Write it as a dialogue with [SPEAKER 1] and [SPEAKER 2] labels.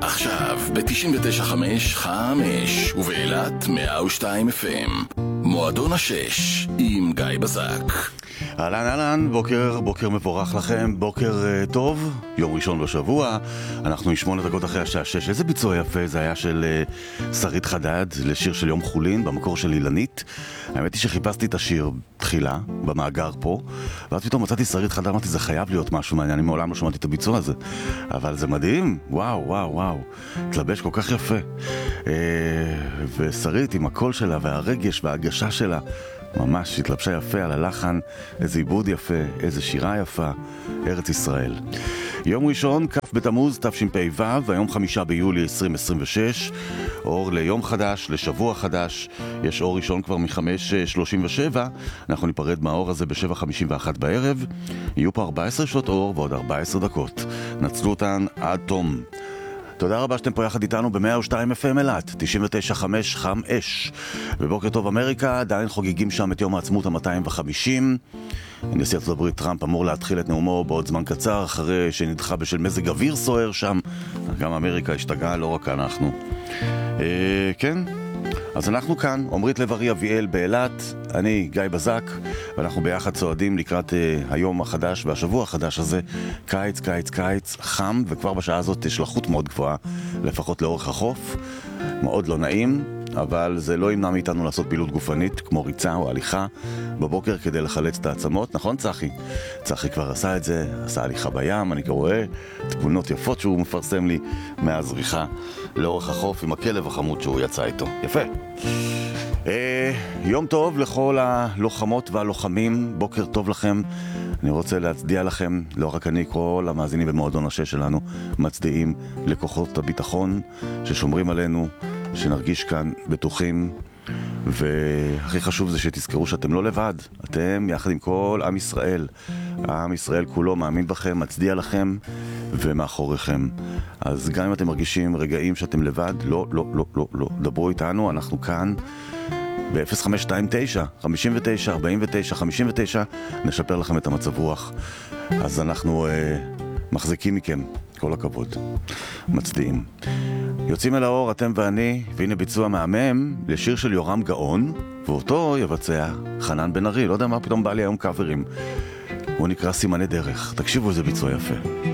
[SPEAKER 1] עכשיו ב-99.5 ובאילת 102 FM. מועדון השש עם גיא בזק.
[SPEAKER 2] אהלן, בוקר מבורך לכם, בוקר טוב, יום ראשון בשבוע, אנחנו 8 דקות אחרי השעה 6. איזה ביצוע יפה זה היה של שרית חדד לשיר של יום חולין במקור של אילנית. האמת היא שחיפשתי את השיר תחילה במאגר פה, ואז פתאום מצאתי שרית חדד, אמרתי זה חייב להיות משהו מעניין, אני מעולם לא שמעתי את הביצוע הזה, אבל זה מדהים, וואו, תלבש כל כך יפה. ושרית עם הקול שלה והרגש וההגשה שלה ממש התלבשה יפה על הלחן, איזה עיבוד יפה, איזה שירה יפה, ארץ ישראל. יום ראשון, כ' בתמוז, תשפ"ו, והיום 5 ביולי 2026, אור ליום חדש, לשבוע חדש, יש אור ראשון כבר מ-5:37, אנחנו ניפרד מהאור הזה ב-7:51 בערב, יהיו פה 14 שעות אור ועוד 14 דקות, נצלו אותן עד תום. תודה רבה שאתם פה יחד איתנו ב-102 FM אילת, 99.5 ובוקר טוב אמריקה, עדיין חוגגים שם את יום העצמאות ה-250. נשיא ארצות הברית טראמפ אמור להתחיל את נאומו בעוד זמן קצר, אחרי שנדחה בשל מזג אוויר סוער שם. גם אמריקה השתגעה, לא רק אנחנו. כן, אז אנחנו כאן, עומרית לב-ארי אביאל באילת, אני גיא בזק, ואנחנו ביחד צועדים לקראת היום החדש והשבוע החדש הזה. קיץ, חם, וכבר בשעה הזאת יש לחות מאוד גבוהה, לפחות לאורך החוף, מאוד לא נעים, אבל זה לא ימנע מאיתנו לעשות פעילות גופנית, כמו ריצה או הליכה בבוקר כדי לחלץ את העצמות, נכון צחי? צחי כבר עשה את זה, עשה הליכה בים, אני רואה תמונות יפות שהוא מפרסם לי מהזריחה לאורך החוף עם הכלב החמוד שהוא יצא איתו, יפה. יום טוב לכל הלוחמות והלוחמים, בוקר טוב לכם. אני רוצה להצדיע לכם, לא רק אני, כל המאזינים במועדון השש שלנו מצדיעים לכוחות הביטחון ששומרים עלינו, שנרגיש כאן בטוחים, והכי חשוב זה שתזכרו שאתם לא לבד, אתם יחד עם כל עם ישראל, עם ישראל כולו מאמין בכם, מצדיע לכם ומאחוריכם. אז גם אם אתם מרגישים רגעים שאתם לבד, לא, דברו איתנו, אנחנו כאן ב-0529 59 49 59, נשפר לכם את המצב רוח. אז אנחנו מחזיקים מכם, כל הכבוד, מצדיעים. יוצאים אל האור אתם ואני, והנה ביצוע מהמם לשיר של יורם גאון, ואותו יבצע חנן בן ארי. לא יודע מה פתאום בא לי היום קאברים, הוא נקרא סימני דרך. תקשיבו איזה ביצוע יפה.